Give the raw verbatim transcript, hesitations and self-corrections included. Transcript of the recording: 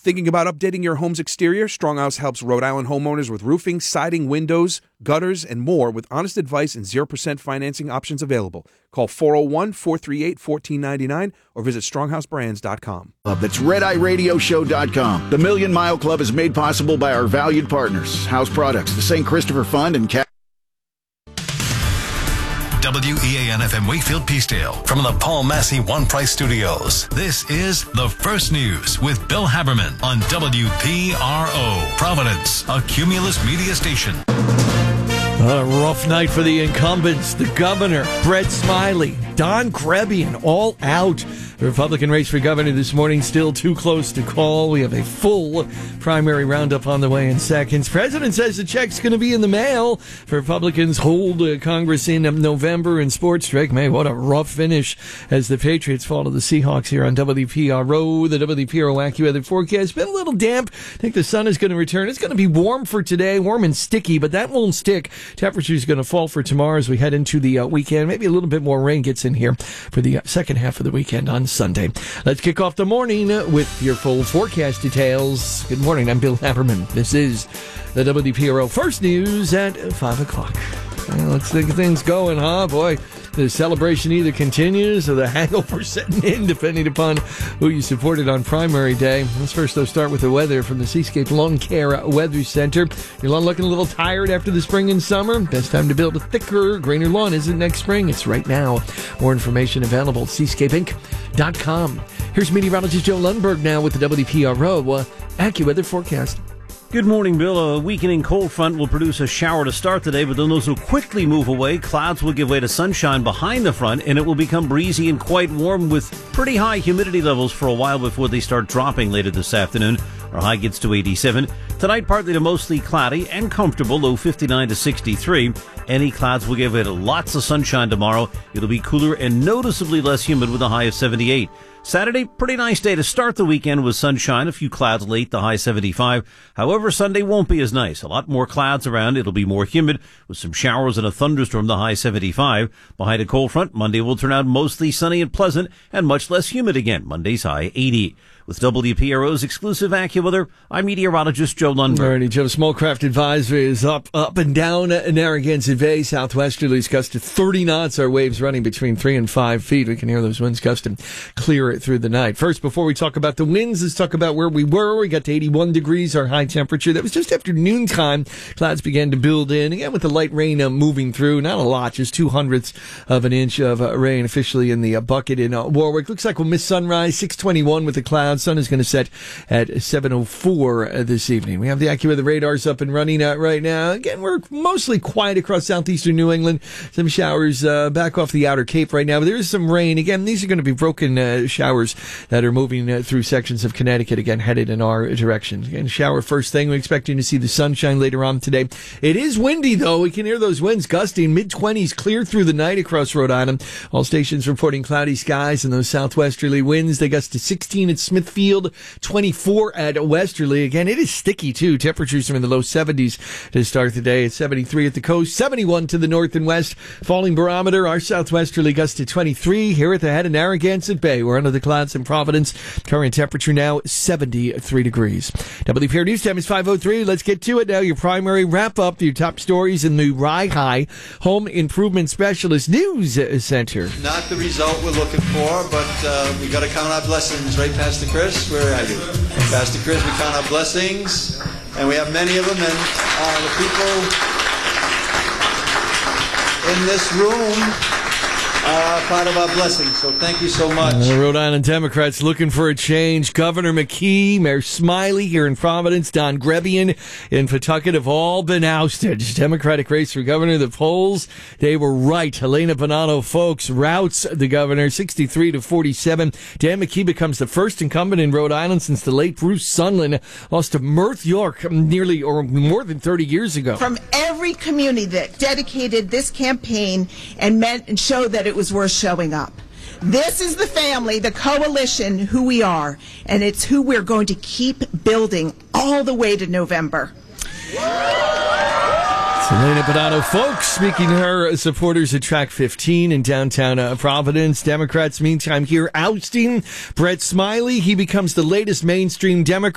Thinking about updating your home's exterior? Stronghouse helps Rhode Island homeowners with roofing, siding, windows, gutters, and more with honest advice and zero percent financing options available. Call four oh one, four three eight, one four nine nine or visit stronghouse brands dot com. That's red eye radio show dot com. The Million Mile Club is made possible by our valued partners, House Products, the Saint Christopher Fund, and Cat. W E A N F M Wakefield Peacedale from the Paul Massey One Price Studios. This is The First News with Bill Haberman on W P R O, Providence, a Cumulus media station. A rough night for the incumbents. The governor, Brett Smiley, Don Grebbian, all out. The Republican race for governor this morning still too close to call. We have a full primary roundup on the way in seconds. President says the check's going to be in the mail for Republicans hold uh, Congress in um, November. And sports, Drake May, what a rough finish as the Patriots fall to the Seahawks here on W P R O. The W P R O AccuWeather forecast been a little damp. I think the sun is going to return. It's going to be warm for today, warm and sticky, but that won't stick. Temperature is going to fall for tomorrow as we head into the uh, weekend. Maybe a little bit more rain gets in here for the uh, second half of the weekend on Sunday. Let's kick off the morning with your full forecast details. Good morning, I'm Bill Haberman. This is the W P R O First News at five o'clock. Well, let's think things going, huh? Boy, the celebration either continues or the hangover setting in, depending upon who you supported on primary day. Let's first, though, start with the weather from the Seascape Lawn Care Weather Center. Your lawn looking a little tired after the spring and summer? Best time to build a thicker, greener lawn isn't next spring. It's right now. More information available at seascape inc dot com. Here's meteorologist Joe Lundberg now with the W P R O uh, AccuWeather forecast. Good morning, Bill. A weakening cold front will produce a shower to start the day, but then those will quickly move away. Clouds will give way to sunshine behind the front, and it will become breezy and quite warm with pretty high humidity levels for a while before they start dropping later this afternoon. Our high gets to eighty-seven. Tonight, partly to mostly cloudy and comfortable, low fifty-nine to sixty-three. Any clouds will give way to lots of sunshine tomorrow. It'll be cooler and noticeably less humid with a high of seventy-eight. Saturday, pretty nice day to start the weekend with sunshine. A few clouds late, the high seventy-five. However, Sunday won't be as nice. A lot more clouds around. It'll be more humid with some showers and a thunderstorm, the high seventy-five. Behind a cold front, Monday will turn out mostly sunny and pleasant and much less humid again. Monday's high eighty. With W P R O's exclusive AccuWeather, I'm meteorologist Joe Lundberg. Alrighty, Joe. Smallcraft Advisory is up, up and down Narragansett Bay. Southwesterlies gust to thirty knots. Our waves running between three and five feet. We can hear those winds gusting clear it through the night. First, before we talk about the winds, let's talk about where we were. We got to eighty-one degrees, our high temperature. That was just after noontime. Clouds began to build in. Again, with the light rain uh, moving through. Not a lot, just two hundredths of an inch of uh, rain officially in the uh, bucket in uh, Warwick. Looks like we'll miss sunrise, six twenty-one with the clouds. Sun is going to set at seven oh four uh, this evening. We have the AccuWeather radars up and running uh, right now. Again, we're mostly quiet across southeastern New England. Some showers uh, back off the outer Cape right now, but there is some rain. Again, these are going to be broken uh, showers that are moving uh, through sections of Connecticut, again, headed in our direction. Again, shower first thing. We're expecting to see the sunshine later on today. It is windy, though. We can hear those winds gusting mid-twenties clear through the night across Rhode Island. All stations reporting cloudy skies and those southwesterly winds. They gust to sixteen at Smithfield, twenty-four at Westerly. Again, it is sticky, too. Temperatures are in the low seventies to start the day. At seventy-three at the coast, seventy-one to the north and west. Falling barometer, our southwesterly gust to twenty-three here at the head of Narragansett Bay. We're under the clouds in Providence. Current temperature now seventy-three degrees. W P R News time is five oh three. Let's get to it now. Your primary wrap-up, your top stories in the Rye High Home Improvement Specialist News Center. Not the result we're looking for, but uh, we got to count our blessings, right, Pastor Chris? Where are you? Pastor Chris, we count our blessings, and we have many of them, and uh, the people in this room Uh, part of our blessing, so thank you so much. Uh, Rhode Island Democrats looking for a change. Governor McKee, Mayor Smiley here in Providence, Don Grebbian in Pawtucket have all been ousted. Democratic race for governor. The polls, they were right. Helena Bonanno Folks routs the governor sixty-three to forty-seven. Dan McKee becomes the first incumbent in Rhode Island since the late Bruce Sunland lost to Mirth York nearly or more than thirty years ago. From every community that dedicated this campaign and meant and showed that it was worth showing up. This is the family, the coalition, who we are, and it's who we're going to keep building all the way to November. Helena Bonanno Folks speaking to her supporters at Track fifteen in downtown uh, Providence. Democrats, meantime, here ousting Brett Smiley. He becomes the latest mainstream Democrat